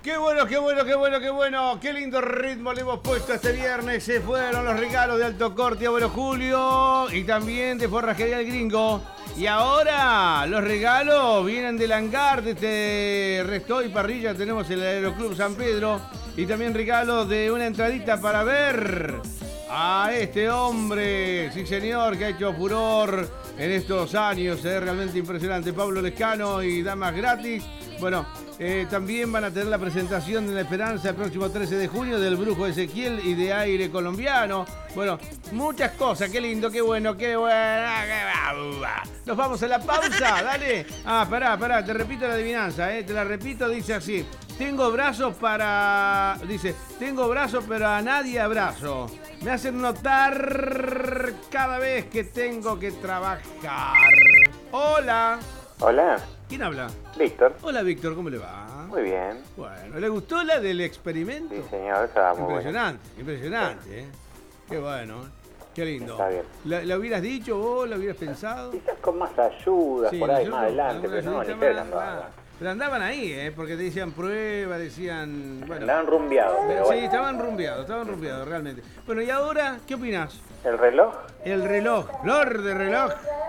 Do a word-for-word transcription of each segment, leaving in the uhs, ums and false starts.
Qué bueno, qué bueno, qué bueno, qué bueno. Qué lindo ritmo le hemos puesto este viernes. Se fueron los regalos de Alto Corte, Abuelo Julio. Y también de Forrajería El Gringo. Y ahora los regalos vienen del hangar de este resto y parrilla. Tenemos el Aeroclub San Pedro. Y también regalos de una entradita para ver a este hombre. Sí, señor, que ha hecho furor en estos años. Es realmente impresionante. Pablo Lescano y Damas Gratis. Bueno, eh, también van a tener la presentación de La Esperanza el próximo trece de junio del Brujo Ezequiel y de Aire Colombiano. Bueno, muchas cosas. Qué lindo, qué bueno, qué bueno. Nos vamos a la pausa, dale. Ah, pará, pará, te repito la adivinanza, eh. Te la repito, dice así. Tengo brazos para... Dice, tengo brazos pero a nadie abrazo. Me hacen notar cada vez que tengo que trabajar. Hola. Hola. ¿Quién habla? Víctor. Hola, Víctor, ¿cómo le va? Muy bien. Bueno, ¿le gustó la del experimento? Sí, señor, está muy Impresionante, bueno. impresionante, ¿eh? Qué bueno, qué lindo. Está bien. ¿La, ¿La hubieras dicho vos? ¿La hubieras pensado? Quizás con más ayuda, Sí, por ahí yo más no, adelante, pero no, ni más, cerca más. andaba. Pero andaban ahí, ¿eh? Porque te decían prueba, decían... Bueno, Andaban rumbeados, pero sí, bueno. estaban rumbeados, estaban rumbeados, realmente. Bueno, ¿y ahora qué opinás? ¿El reloj? El reloj, flor de reloj.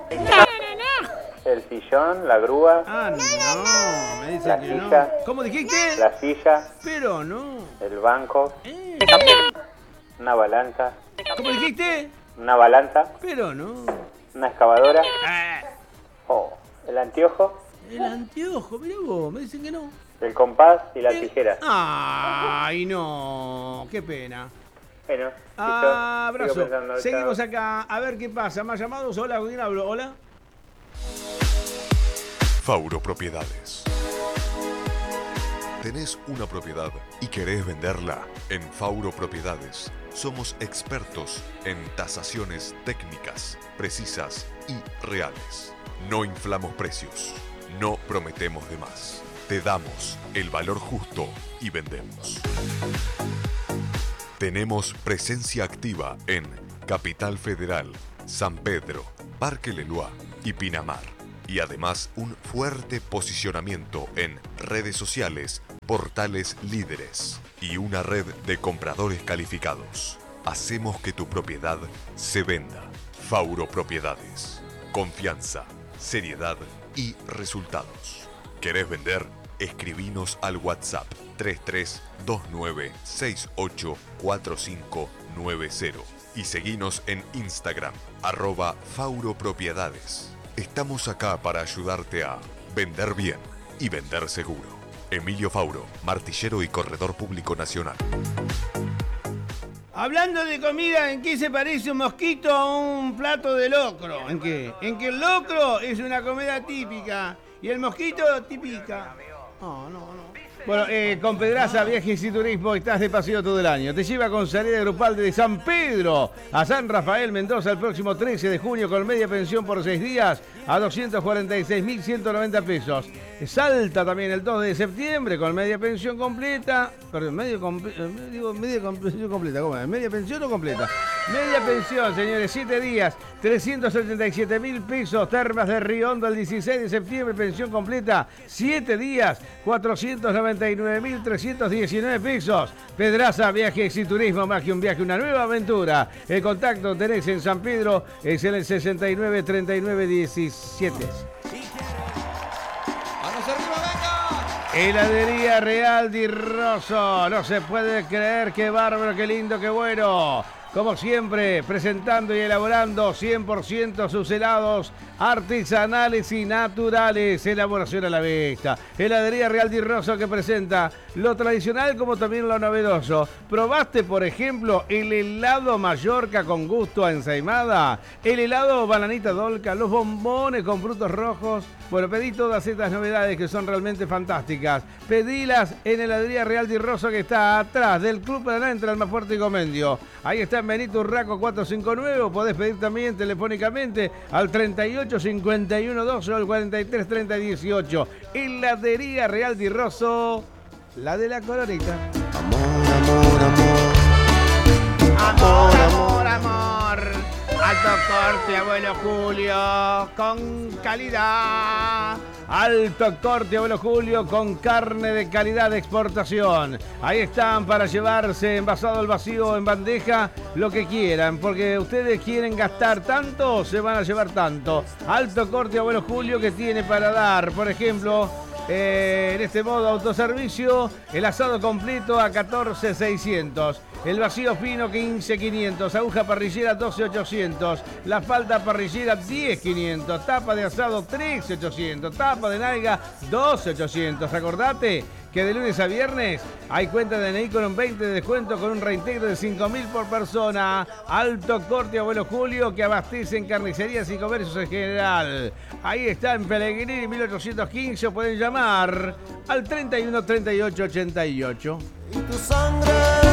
El sillón, la grúa, Ah, no, me dicen La que silla. no. ¿Cómo dijiste? la silla, Pero no. el banco, Eh, una balanza, ¿Cómo dijiste? una balanza, Pero no. una excavadora, Ah, oh, el anteojo, el anteojo, mirá vos, me dicen que no. el compás y la Eh, tijera. Ay, no, qué pena. Bueno, Ah, listo. Sigo abrazo. pensando, Seguimos chao. acá, a ver qué pasa. ¿Más llamados? Hola, ¿con quién hablo? Hola. Fauro Propiedades. ¿Tenés una propiedad y querés venderla? En Fauro Propiedades somos expertos en tasaciones técnicas, precisas y reales. No inflamos precios, no prometemos de más. Te damos el valor justo y vendemos. Tenemos presencia activa en Capital Federal, San Pedro, Parque Leloir y Pinamar. Y además un fuerte posicionamiento en redes sociales, portales líderes y una red de compradores calificados. Hacemos que tu propiedad se venda. Fauro Propiedades. Confianza, seriedad y resultados. ¿Querés vender? Escribinos al WhatsApp tres tres dos nueve seis ocho cuatro cinco nueve cero y seguinos en Instagram, arroba Fauro Propiedades. Estamos acá para ayudarte a vender bien y vender seguro. Emilio Fauro, martillero y corredor público nacional. Hablando de comida, ¿en qué se parece un mosquito a un plato de locro? ¿En qué? En que el locro es una comida típica y el mosquito típica. No, no, no. Bueno, eh, con Pedraza Viajes y Turismo estás de paseo todo el año. Te lleva con salida grupal de San Pedro a San Rafael Mendoza el próximo trece de junio con media pensión por seis días a doscientos cuarenta y seis mil ciento noventa pesos. Salta también el dos de septiembre con media pensión completa. Perdón, medio comple- eh, digo, media com- pensión completa. ¿Cómo es? ¿Media pensión o completa? Media pensión, señores. siete días, trescientos ochenta y siete mil pesos. Termas de Río Hondo el dieciséis de septiembre, pensión completa. siete días, cuatrocientos noventa y nueve mil trescientos diecinueve pesos. Pedraza Viajes y Turismo, más que un viaje, una nueva aventura. El contacto tenés en San Pedro, es en el sesenta y nueve treinta y nueve diecisiete. Heladería Real Di Rosso. No se puede creer, qué bárbaro, qué lindo, qué bueno. Como siempre, presentando y elaborando cien por ciento sus helados artesanales y naturales. Elaboración a la vista. Heladería Real Di Rosso que presenta lo tradicional como también lo novedoso. ¿Probaste, por ejemplo, el helado Mallorca con gusto a ensaimada? El helado bananita dolca, los bombones con frutos rojos. Bueno, pedí todas estas novedades que son realmente fantásticas. Pedilas en Heladería Real Di Rosso que está atrás del Club Paraná entre Almafuerte y Comendio. Ahí está en Benito Urraco cuatrocientos cincuenta y nueve. Podés pedir también telefónicamente al treinta y ocho cincuenta y uno doce o al cuarenta y tres treinta dieciocho. Heladería Real Di Rosso, la de la coronita. Amor, amor, amor. Amor, amor, amor. Alto corte, abuelo Julio, con calidad. Alto corte, abuelo Julio, con carne de calidad de exportación. Ahí están para llevarse envasado al vacío en bandeja, lo que quieran, porque ustedes quieren gastar tanto, se van a llevar tanto. Alto corte, abuelo Julio, que tiene para dar, por ejemplo, eh, en este modo autoservicio, el asado completo a catorce mil seiscientos. El vacío fino quince mil quinientos, aguja parrillera doce mil ochocientos, la falda parrillera diez mil quinientos, tapa de asado trece mil ochocientos, tapa de nalga doce mil ochocientos. Acordate que de lunes a viernes hay cuenta de D N I con un veinte de descuento con un reintegro de cinco mil por persona. Alto corte, abuelo Julio, que abastece en carnicerías y comercios en general. Ahí está en Pellegrini mil ochocientos quince, pueden llamar al treinta y uno treinta y ocho ochenta y ocho. Y tu sangre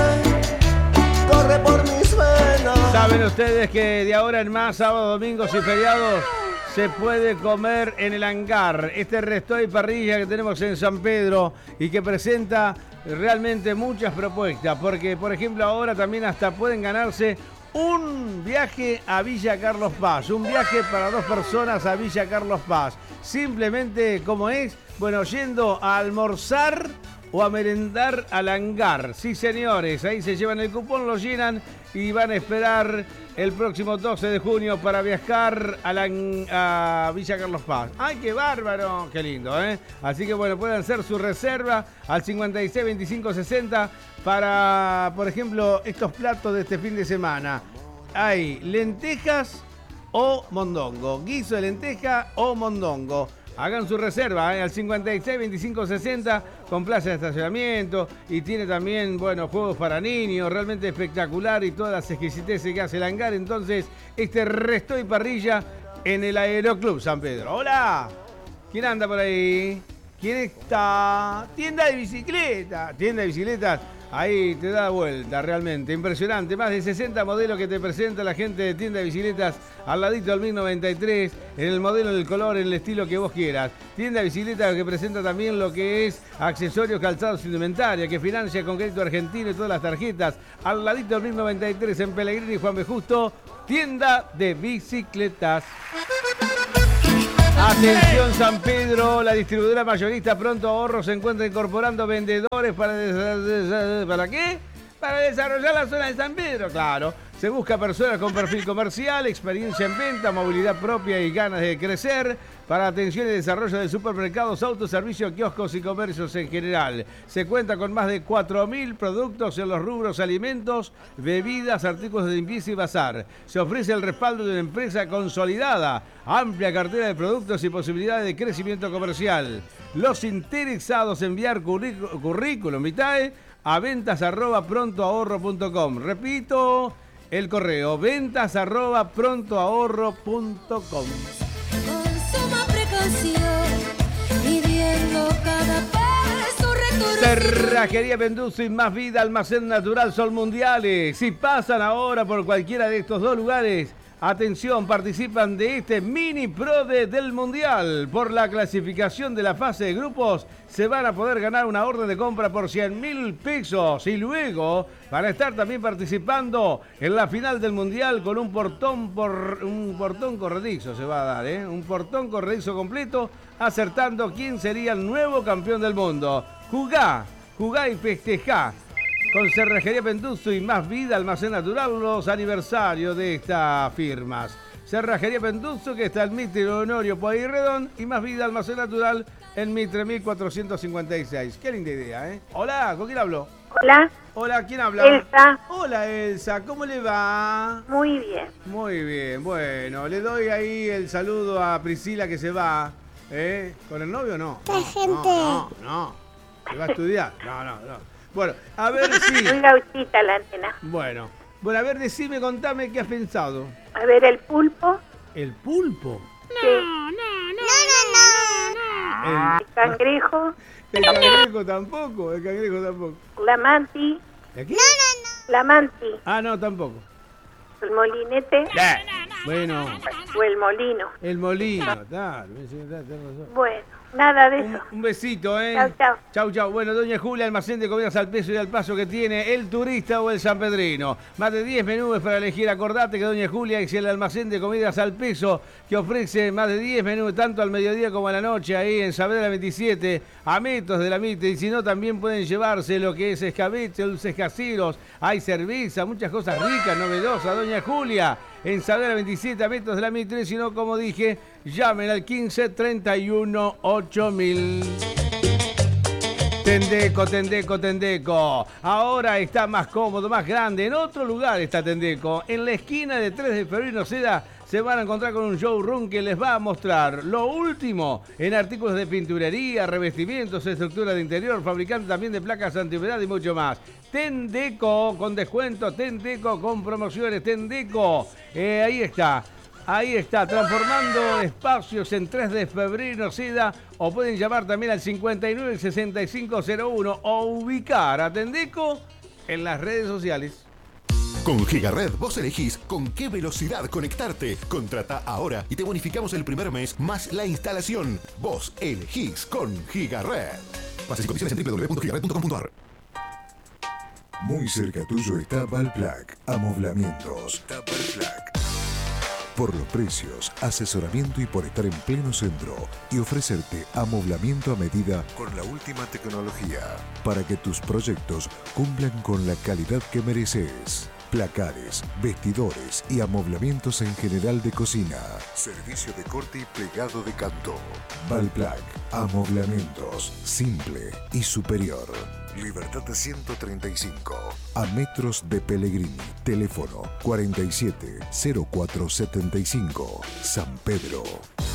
corre por mis venas. Saben ustedes que de ahora en más, sábados, domingos y feriados, se puede comer en el hangar. Este resto y parrilla que tenemos en San Pedro y que presenta realmente muchas propuestas. Porque, por ejemplo, ahora también hasta pueden ganarse un viaje a Villa Carlos Paz. Un viaje para dos personas a Villa Carlos Paz. Simplemente, ¿cómo es? Bueno, yendo a almorzar o a merendar al hangar. Sí, señores, ahí se llevan el cupón, lo llenan y van a esperar el próximo doce de junio para viajar a, la, a Villa Carlos Paz. ¡Ay, qué bárbaro! ¡Qué lindo, eh! Así que, bueno, pueden hacer su reserva al cincuenta y seis veinticinco sesenta para, por ejemplo, estos platos de este fin de semana. Hay lentejas o mondongo, guiso de lenteja o mondongo. Hagan su reserva ¿eh? al cincuenta y seis veinticinco sesenta con plaza de estacionamiento y tiene también, bueno, juegos para niños, realmente espectacular y todas las exquisiteces que hace el hangar. Entonces, este resto y parrilla en el Aeroclub San Pedro. ¡Hola! ¿Quién anda por ahí? ¿Quién está? Tienda de bicicleta. Tienda de bicicletas. Ahí te da vuelta, realmente. Impresionante. Más de sesenta modelos que te presenta la gente de Tienda de Bicicletas al ladito del mil noventa y tres, en el modelo, en el color, en el estilo que vos quieras. Tienda de Bicicletas que presenta también lo que es accesorios, calzados, indumentaria, que financia con crédito argentino y todas las tarjetas. Al ladito del mil noventa y tres, en Pellegrini y Juan B. Justo, Tienda de Bicicletas. Atención San Pedro, la distribuidora mayorista Pronto Ahorro se encuentra incorporando vendedores para... ¿Para qué? Para desarrollar la zona de San Pedro, claro. Se busca personas con perfil comercial, experiencia en venta, movilidad propia y ganas de crecer para atención y desarrollo de supermercados, autoservicios, kioscos y comercios en general. Se cuenta con más de cuatro mil productos en los rubros alimentos, bebidas, artículos de limpieza y bazar. Se ofrece el respaldo de una empresa consolidada, amplia cartera de productos y posibilidades de crecimiento comercial. Los interesados en enviar currículum, currículum vitae a ventas arroba pronto ahorro punto com. Repito, el correo ventas arroba pronto ahorro punto com. Consuma precaución, midiendo cada paso, retorno. Cerrajería Penduzo y Más Vida, Almacén Natural Sol Mundiales. Si pasan ahora por cualquiera de estos dos lugares, atención, participan de este mini PRODE del Mundial. Por la clasificación de la fase de grupos, se van a poder ganar una orden de compra por cien mil pesos. Y luego van a estar también participando en la final del Mundial con un portón por un portón corredizo se va a dar, ¿eh? Un portón corredizo completo, acertando quién sería el nuevo campeón del mundo. Jugá, jugá y festejá. Con Cerrajería Penduzo y Más Vida, Almacén Natural, los aniversarios de estas firmas. Cerrajería Penduzo, que está en Mitre, Honorio, Pueyrredón, y Más Vida, Almacén Natural, en Mitre mil cuatrocientos cincuenta y seis. Qué linda idea, ¿eh? Hola, ¿con quién hablo? Hola. Hola, ¿quién habla? Elsa. Hola, Elsa, ¿cómo le va? Muy bien. Muy bien, bueno, le doy ahí el saludo a Priscila que se va, ¿eh? ¿Con el novio o no? ¡Qué No, gente! No, no, no. ¿Se va a estudiar? No, no, no. Bueno, a ver si... Muy gauchita la nena. Bueno, bueno, a ver, decime, contame qué has pensado. A ver, el pulpo. ¿El pulpo? Sí. El, El cangrejo. el cangrejo tampoco, el cangrejo tampoco. La manti. ¿El qué? La manti. Ah, no, tampoco. El molinete. Bueno, O el molino. el molino, claro, tenés razón. Bueno. Nada de Un, eso. un besito, ¿eh? Chau, chau. Chau, chau. Bueno, doña Julia, almacén de comidas al peso y al paso que tiene el turista o el sanpedrino. Más de diez menús para elegir. Acordate que doña Julia es el almacén de comidas al peso que ofrece más de diez menús, tanto al mediodía como a la noche, ahí en Saavedra veintisiete, a metros de la Mitre. Y si no, también pueden llevarse lo que es escabeche, dulces caseros, hay cerveza, muchas cosas ricas, novedosas. Doña Julia, en Saavedra veintisiete, a metros de la Mitre. Si no, como dije, llamen al quince treinta y uno ocho mil. Tendeco, Tendeco, Tendeco. Ahora está más cómodo, más grande. En otro lugar está Tendeco. En la esquina de tres de febrero y Seda se van a encontrar con un showroom que les va a mostrar lo último en artículos de pinturería, revestimientos, estructura de interior, fabricante también de placas antihumedad y mucho más. Tendeco con descuento, Tendeco con promociones, Tendeco. Eh, ahí está. Ahí está, transformando espacios en tres de febrero, Seda, o pueden llamar también al cincuenta y nueve sesenta y cinco cero uno o ubicar a Tendeco en las redes sociales. Con Gigared vos elegís con qué velocidad conectarte. Contrata ahora y te bonificamos el primer mes más la instalación. Vos elegís con Gigared. Bases y condiciones en doble u doble u doble u punto gigared punto com punto a r. Muy cerca tuyo está Valplac, amoblamientos. Está Valplac. Por los precios, asesoramiento y por estar en pleno centro y ofrecerte amoblamiento a medida con la última tecnología para que tus proyectos cumplan con la calidad que mereces. Placares, vestidores y amoblamientos en general de cocina. Servicio de corte y plegado de canto. Valplac, amoblamientos, simple y superior. Libertad ciento treinta y cinco, a metros de Pellegrini. Teléfono cuarenta y siete cero cuatro setenta y cinco, San Pedro.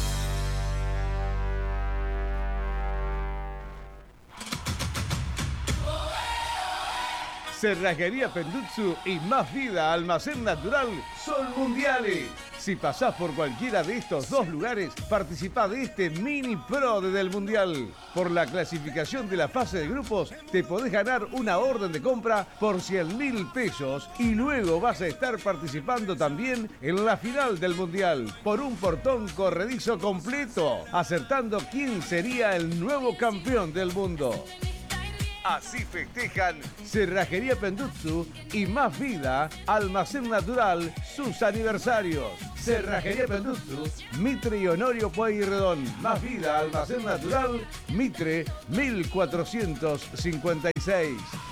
Cerrajería Pendutsu y Más Vida Almacén Natural son mundiales. Si pasás por cualquiera de estos dos lugares, participá de este mini pro del Mundial. Por la clasificación de la fase de grupos, te podés ganar una orden de compra por cien mil pesos y luego vas a estar participando también en la final del Mundial por un portón corredizo completo, acertando quién sería el nuevo campeón del mundo. Así festejan Cerrajería Pendutsu y Más Vida Almacén Natural sus aniversarios. Cerrajería Pendutsu, Mitre y Honorio Pueyrredón. Más Vida Almacén Natural, Mitre mil cuatrocientos cincuenta y seis.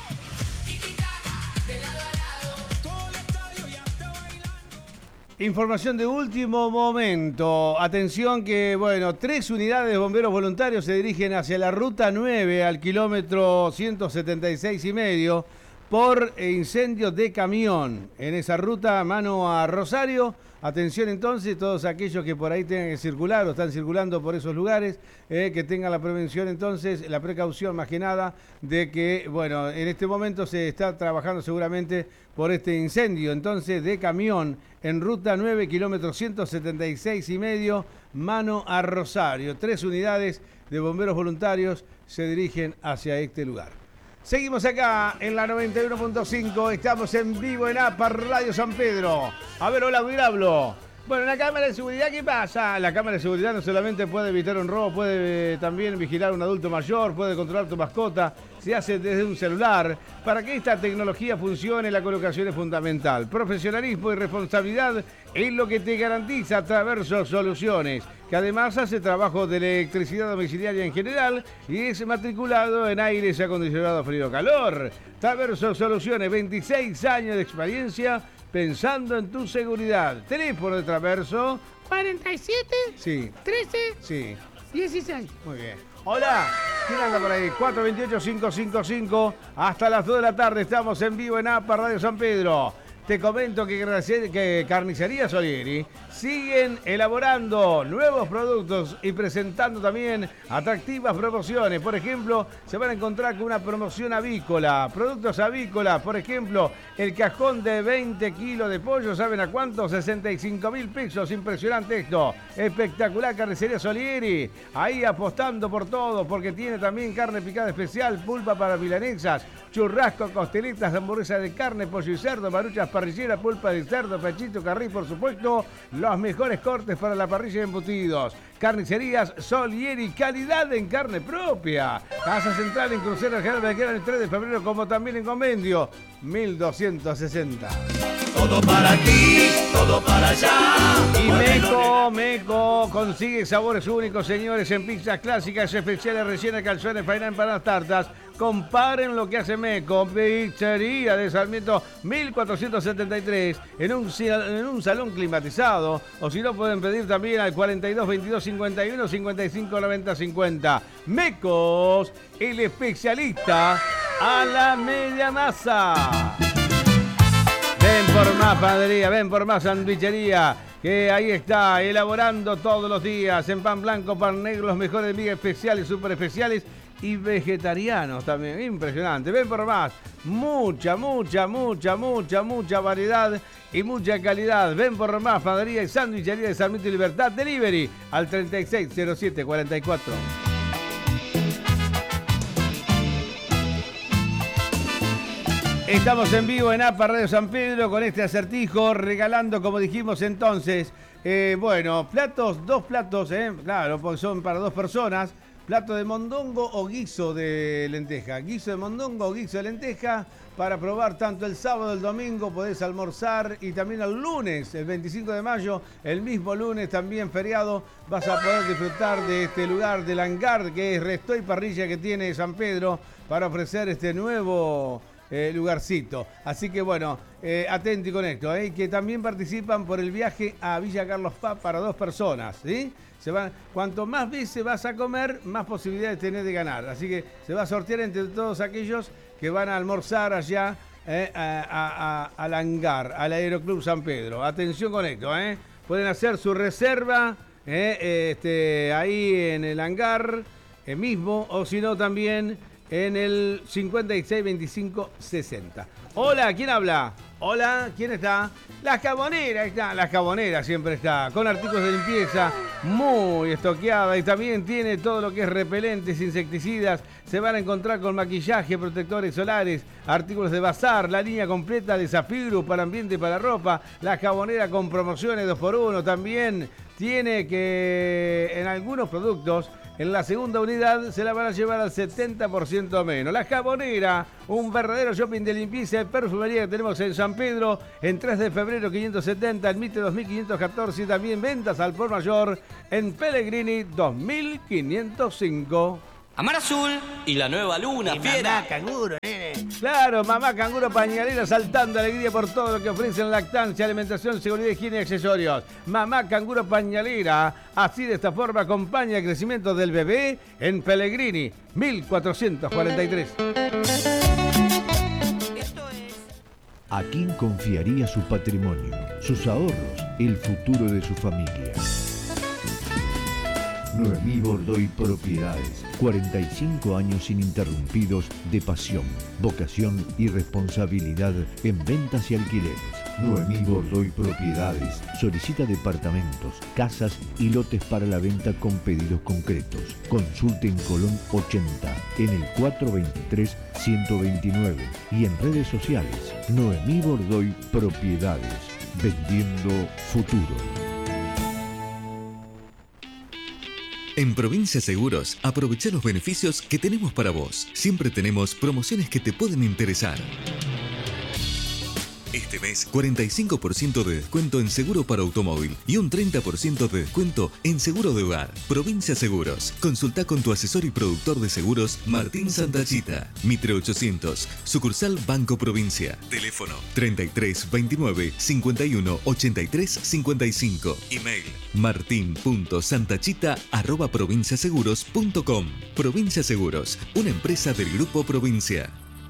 Información de último momento. Atención que, bueno, tres unidades de bomberos voluntarios se dirigen hacia la ruta nueve al kilómetro ciento setenta y seis y medio por incendio de camión. En esa ruta, mano a Rosario. Atención entonces, todos aquellos que por ahí tengan que circular o están circulando por esos lugares, eh, que tengan la prevención entonces, la precaución más que nada, de que, bueno, en este momento se está trabajando seguramente por este incendio, entonces, de camión en ruta nueve, kilómetro ciento setenta y seis y medio, mano a Rosario. Tres unidades de bomberos voluntarios se dirigen hacia este lugar. Seguimos acá en la noventa y uno punto cinco, estamos en vivo en APA Radio San Pedro. A ver, hola, ¿quién hablo? Bueno, la cámara de seguridad, ¿qué pasa? La cámara de seguridad no solamente puede evitar un robo, puede eh, también vigilar a un adulto mayor, puede controlar tu mascota, se hace desde un celular. Para que esta tecnología funcione, la colocación es fundamental. Profesionalismo y responsabilidad es lo que te garantiza Traverso Soluciones, que además hace trabajo de electricidad domiciliaria en general y es matriculado en aires acondicionado frío-calor. Traverso Soluciones, veintiséis años de experiencia pensando en tu seguridad. Teléfono de Traverso. cuarenta y siete, Sí. trece, Sí. dieciséis. Muy bien. Hola, ¿quién anda por ahí? cuatro dos ocho, cinco cinco cinco. Hasta las dos de la tarde estamos en vivo en APA Radio San Pedro. Te comento que, que Carnicería Solieri siguen elaborando nuevos productos y presentando también atractivas promociones. Por ejemplo, se van a encontrar con una promoción avícola, productos avícolas. Por ejemplo, el cajón de veinte kilos de pollo, ¿saben a cuánto? sesenta y cinco mil pesos. Impresionante esto. Espectacular Carnicería Solieri. Ahí apostando por todo, porque tiene también carne picada especial, pulpa para milanesas, churrasco, costelitas, hamburguesas de carne, pollo y cerdo, maruchas parrillera, pulpa de cerdo, pechito, carril, por supuesto, los mejores cortes para la parrilla de embutidos. Carnicerías Solieri, calidad en carne propia. Casa Central en Crucero General Belgrano el tres de febrero, como también en Convenio, mil doscientos sesenta. Todo para ti, todo para allá. Y Meco, Meco, consigue sabores únicos, señores, en pizzas clásicas, especiales, rellenas, calzones, fainá, empanadas, tartas. Comparen lo que hace Meco, pizzería de Sarmiento mil cuatrocientos setenta y tres, en un, en un salón climatizado, o si no pueden pedir también al cuarenta y dos veintidós cincuenta y uno cincuenta y cinco noventa cincuenta. Mecos, el especialista a la media masa. Ven por más panadería, ven por más sandwichería, que ahí está, elaborando todos los días, en pan blanco, pan negro, los mejores migas especiales, super especiales y vegetarianos también, impresionante. Ven por más, mucha, mucha, mucha, mucha, mucha variedad y mucha calidad. Ven por más, panadería y sandwichería de Sarmiento y Libertad, delivery al treinta y seis cero siete cuarenta y cuatro. Estamos en vivo en APA Radio San Pedro con este acertijo, regalando, como dijimos entonces, eh, bueno, platos, dos platos, eh, claro, porque son para dos personas, plato de mondongo o guiso de lenteja, guiso de mondongo o guiso de lenteja, para probar tanto el sábado, el domingo, podés almorzar, y también el lunes, el veinticinco de mayo, el mismo lunes, también feriado, vas a poder disfrutar de este lugar del hangar, que es resto y parrilla que tiene San Pedro, para ofrecer este nuevo Eh, lugarcito. Así que bueno, eh, atenti con esto, eh, que también participan por el viaje a Villa Carlos Paz para dos personas, ¿sí? Se van, cuanto más veces vas a comer, más posibilidades tenés de ganar. Así que se va a sortear entre todos aquellos que van a almorzar allá eh, a, a, a, al hangar, al Aeroclub San Pedro. Atención con esto, eh. Pueden hacer su reserva eh, este, ahí en el hangar eh, mismo, o si no también en el cincuenta y seis veinticinco sesenta. Hola, ¿quién habla? Hola, ¿quién está? La Jabonera, está, la Jabonera siempre está, con artículos de limpieza muy estoqueada, y también tiene todo lo que es repelentes, insecticidas. Se van a encontrar con maquillaje, protectores solares, artículos de bazar, la línea completa de Zafiro para ambiente y para ropa. La Jabonera con promociones dos por uno también tiene, que en algunos productos, en la segunda unidad se la van a llevar al setenta por ciento menos. La Jabonera, un verdadero shopping de limpieza y perfumería que tenemos en San Pedro, en tres de febrero quinientos setenta, en Mitre dos mil quinientos catorce, y también ventas al por mayor en Pellegrini dos mil quinientos cinco. Amar Azul y la nueva luna, y fiera. Mamá Canguro, nene. Claro, Mamá Canguro Pañalera, saltando alegría por todo lo que ofrecen: lactancia, alimentación, seguridad, higiene y accesorios. Mamá Canguro Pañalera, así de esta forma acompaña el crecimiento del bebé en Pellegrini mil cuatrocientos cuarenta y tres. ¿A quién confiaría su patrimonio, sus ahorros, el futuro de su familia? Noemí Bordoy Propiedades, cuarenta y cinco años ininterrumpidos de pasión, vocación y responsabilidad en ventas y alquileres. Noemí Bordoy Propiedades solicita departamentos, casas y lotes para la venta con pedidos concretos. Consulte en Colón ochenta, en el cuatrocientos veintitrés ciento veintinueve, y en redes sociales. Noemí Bordoy Propiedades, vendiendo futuro. En Provincia Seguros, aprovecha los beneficios que tenemos para vos. Siempre tenemos promociones que te pueden interesar. Este mes, cuarenta y cinco por ciento de descuento en seguro para automóvil y un treinta por ciento de descuento en seguro de hogar. Provincia Seguros. Consulta con tu asesor y productor de seguros, Martín Santachita. Mitre ochocientos, sucursal Banco Provincia. Teléfono treinta y tres veintinueve cincuenta y uno ochenta y tres cincuenta y cinco. Email martin punto santachita arroba provinciaseguros punto com. Provincia Seguros, una empresa del Grupo Provincia.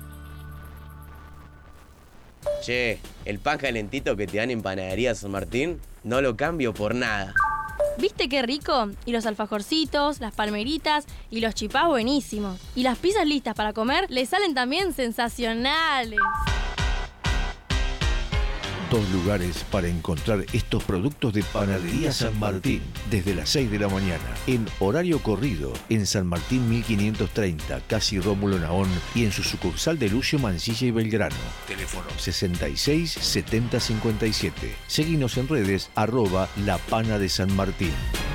Che, el pan calentito que te dan en Panadería San Martín, no lo cambio por nada. ¿Viste qué rico? Y los alfajorcitos, las palmeritas y los chipás buenísimos. Y las pizzas listas para comer le salen también sensacionales. dos lugares para encontrar estos productos de Panadería San Martín desde las seis de la mañana. En horario corrido, en San Martín mil quinientos treinta, casi Rómulo Naón, y en su sucursal de Lucio Mancilla y Belgrano. Teléfono sesenta y seis setenta cincuenta y siete. Seguinos en redes arroba La Pana de San Martín.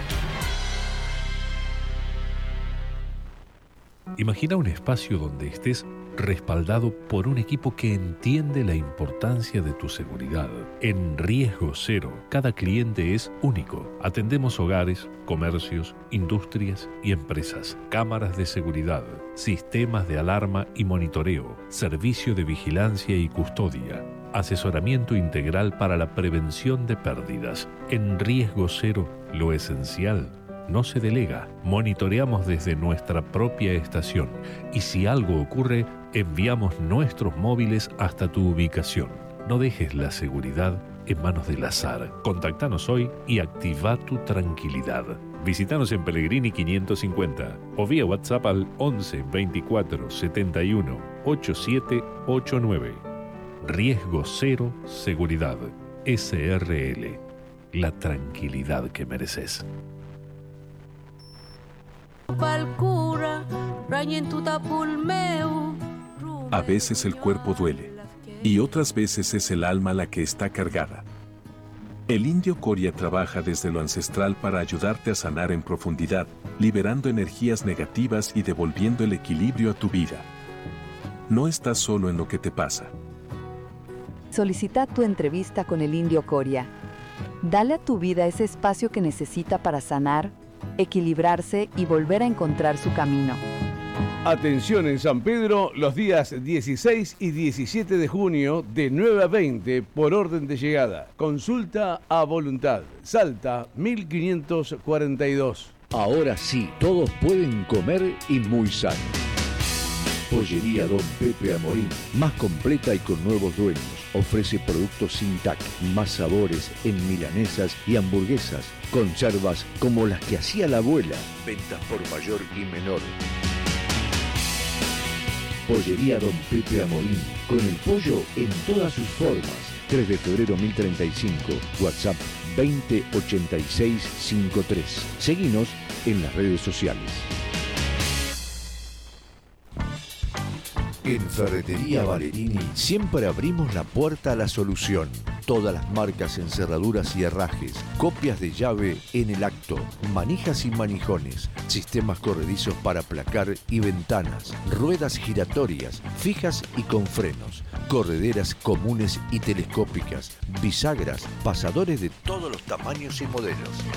Imagina un espacio donde estés respaldado por un equipo que entiende la importancia de tu seguridad. En Riesgo Cero, cada cliente es único. Atendemos hogares, comercios, industrias y empresas. Cámaras de seguridad, sistemas de alarma y monitoreo, servicio de vigilancia y custodia, asesoramiento integral para la prevención de pérdidas. En Riesgo Cero, lo esencial no se delega. Monitoreamos desde nuestra propia estación y si algo ocurre, enviamos nuestros móviles hasta tu ubicación. No dejes la seguridad en manos del azar. Contactanos hoy y activa tu tranquilidad. Visítanos en Pellegrini quinientos cincuenta o vía WhatsApp al once veinticuatro setenta y uno ochenta y siete ochenta y nueve. Riesgo Cero Seguridad. S R L. La tranquilidad que mereces. A veces el cuerpo duele y otras veces es el alma la que está cargada. El indio Coria trabaja desde lo ancestral para ayudarte a sanar en profundidad, liberando energías negativas y devolviendo el equilibrio a tu vida. No estás solo en lo que te pasa. Solicita tu entrevista con el indio Coria. Dale a tu vida ese espacio que necesita para sanar, equilibrarse y volver a encontrar su camino. Atención en San Pedro los días dieciséis y diecisiete de junio de nueve a veinte por orden de llegada. Consulta a voluntad. Salta mil quinientos cuarenta y dos. Ahora sí, todos pueden comer y muy sano. Pollería Don Pepe Amorín, más completa y con nuevos dueños. Ofrece productos sin T A C, más sabores en milanesas y hamburguesas. Conservas como las que hacía la abuela. Ventas por mayor y menor. Pollería Don Pepe Amorín, con el pollo en todas sus formas. tres de febrero mil treinta y cinco, WhatsApp veinte ochenta y seis cincuenta y tres. Seguinos en las redes sociales. En Ferretería Valerini siempre abrimos la puerta a la solución. Todas las marcas en cerraduras y herrajes, copias de llave en el acto, manijas y manijones, sistemas corredizos para placar y ventanas, ruedas giratorias, fijas y con frenos, correderas comunes y telescópicas, bisagras, pasadores de todos los tamaños y modelos.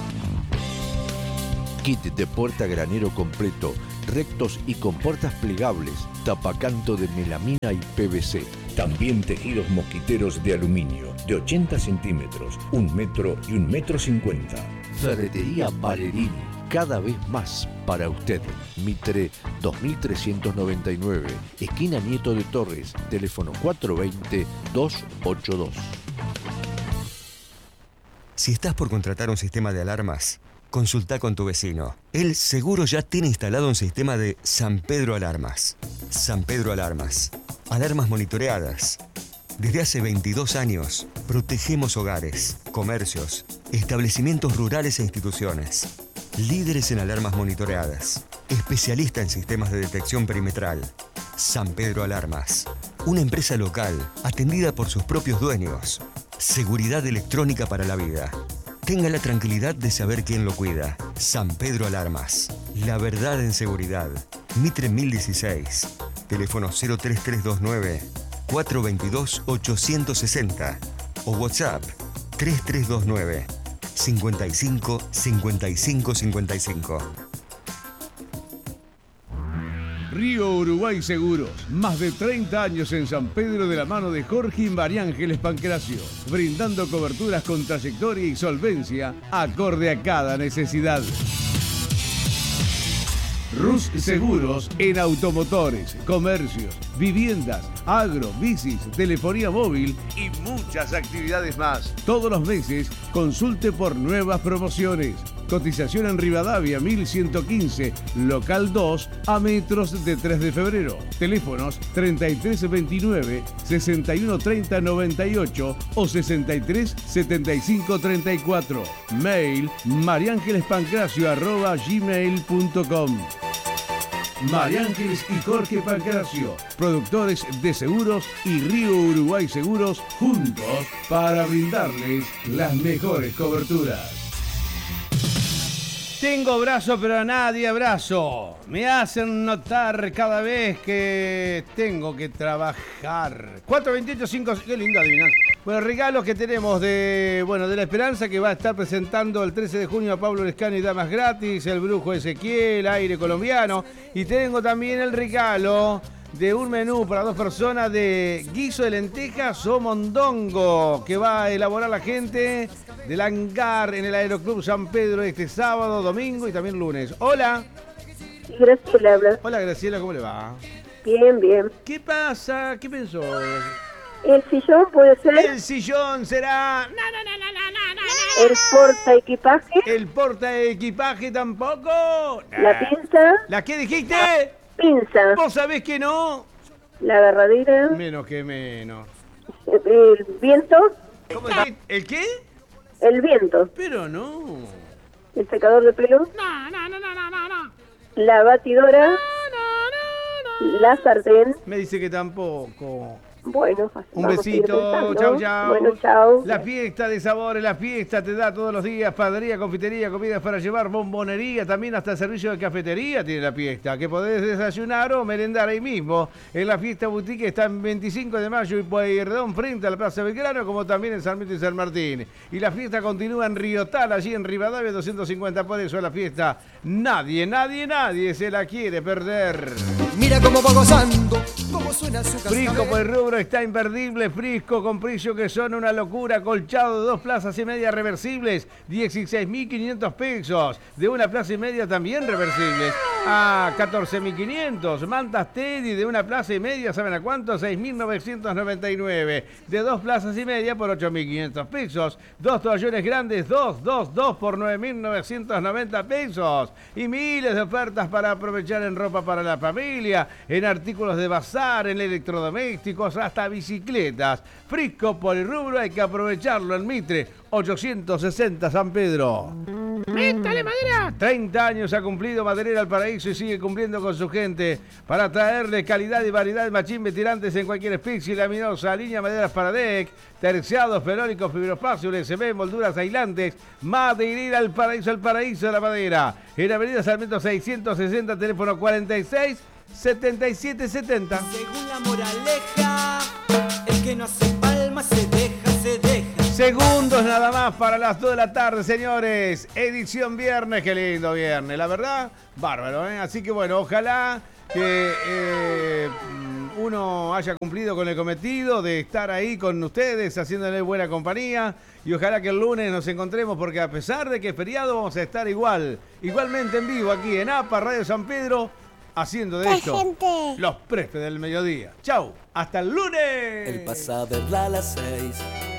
Kit de puerta granero completo, rectos y con puertas plegables, tapacanto de melamina y P V C. También tejidos mosquiteros de aluminio, de ochenta centímetros, un metro y un metro cincuenta. Ferretería Valerini, cada vez más para usted. Mitre dos mil trescientos noventa y nueve, esquina Nieto de Torres, teléfono cuatro dos cero dos ocho dos. Si estás por contratar un sistema de alarmas, consulta con tu vecino. Él seguro ya tiene instalado un sistema de San Pedro Alarmas. San Pedro Alarmas. Alarmas monitoreadas. Desde hace veintidós años, protegemos hogares, comercios, establecimientos rurales e instituciones. Líderes en alarmas monitoreadas. Especialista en sistemas de detección perimetral. San Pedro Alarmas. Una empresa local, atendida por sus propios dueños. Seguridad electrónica para la vida. Tenga la tranquilidad de saber quién lo cuida. San Pedro Alarmas. La verdad en seguridad. Mitre mil dieciséis. Teléfono cero tres tres dos nueve, cuatro dos dos, ocho seis cero o WhatsApp tres tres dos nueve, cincuenta y cinco, cincuenta y cinco cincuenta y cinco. Río Uruguay Seguros, más de treinta años en San Pedro de la mano de Jorge y María Ángeles Pancracio, brindando coberturas con trayectoria y solvencia acorde a cada necesidad. Rus Seguros en automotores, comercios, viviendas, agro, bicis, telefonía móvil y muchas actividades más. Todos los meses consulte por nuevas promociones. Cotización en Rivadavia mil ciento quince, local dos, a metros de tres de febrero. Teléfonos treinta y tres veintinueve, sesenta y uno treinta noventa y ocho o sesenta y tres setenta y cinco treinta y cuatro. Mail mariangelespancracio arroba gmail punto com. María Ángeles y Jorge Pancracio, productores de seguros y Río Uruguay Seguros, juntos para brindarles las mejores coberturas. Tengo brazo, pero a nadie abrazo. Me hacen notar cada vez que tengo que trabajar. cuatro veintiocho cinco... Qué linda adivinanza. Bueno, regalos que tenemos de, bueno, de La Esperanza, que va a estar presentando el trece de junio a Pablo Lescano y Damas Gratis, el Brujo Ezequiel, Aire Colombiano. Y tengo también el regalo de un menú para dos personas de guiso de lentejas o mondongo, que va a elaborar la gente del Hangar en el Aeroclub San Pedro este sábado, domingo y también lunes. Hola. Graciela habla. Hola Graciela, ¿cómo le va? Bien, bien. ¿Qué pasa? ¿Qué pensó? ¿El sillón puede ser? El sillón será... No, no, no, no, no, no, no. ¿El porta equipaje? ¿El porta equipaje tampoco? ¿La pinza? ¿La qué dijiste? Pinza. ¿Vos sabés que no? ¿La agarradera? Menos que menos. ¿El viento? ¿Cómo dijiste? ¿El qué? El viento. Pero no. ¿El secador de pelo? No, no, no, no, no, no. ¿La batidora? No, no, no, no. ¿La sartén? Me dice que tampoco. Bueno, un besito, chau, chau. Bueno, chau. La fiesta de sabores, la fiesta te da todos los días panadería, confitería, comidas para llevar, bombonería, también hasta servicio de cafetería tiene la fiesta, que podés desayunar o merendar ahí mismo. En la fiesta boutique está en veinticinco de mayo y Pueyrredón frente a la Plaza Belgrano, como también en Sarmiento y San Martín. Y la fiesta continúa en Riotal, allí en Rivadavia doscientos cincuenta, por eso la fiesta nadie, nadie, nadie se la quiere perder. Mira cómo va gozando, cómo suena su cascabel. Frisco por el rubro está imperdible. Frisco con precios que son una locura. Colchado de dos plazas y media reversibles, dieciséis mil quinientos pesos. De una plaza y media también reversibles, a catorce mil quinientos. Mantas Teddy de una plaza y media, ¿saben a cuánto? seis mil novecientos noventa y nueve. De dos plazas y media por ocho mil quinientos pesos. Dos toallones grandes, dos, dos, dos por nueve mil novecientos noventa pesos. Y miles de ofertas para aprovechar en ropa para la familia, en artículos de bazar, en electrodomésticos, hasta bicicletas. Frisco por el rubro, hay que aprovecharlo en Mitre, ochocientos sesenta San Pedro. ¡Métale madera! treinta años ha cumplido Maderera al Paraíso y sigue cumpliendo con su gente para traerle calidad y variedad de machimbe tirantes en cualquier especie laminosa, línea maderas para deck, terciados, pelónicos, fibroespacio, U S B, molduras aislantes. Maderera al Paraíso, al Paraíso de la Madera. En Avenida Sarmiento seiscientos sesenta, teléfono cuarenta y seis setenta y siete setenta. Según la moraleja, el que no hace palmas se deja, se deja. Segundos nada más para las dos de la tarde, señores. Edición viernes, qué lindo viernes. La verdad, bárbaro, ¿eh? Así que bueno, ojalá que eh, uno haya cumplido con el cometido de estar ahí con ustedes, haciéndole buena compañía. Y ojalá que el lunes nos encontremos, porque a pesar de que es feriado, vamos a estar igual, igualmente en vivo aquí en APA, Radio San Pedro, haciendo de esto los prefes del mediodía. Chau, hasta el lunes. El pasa a verla a las seis.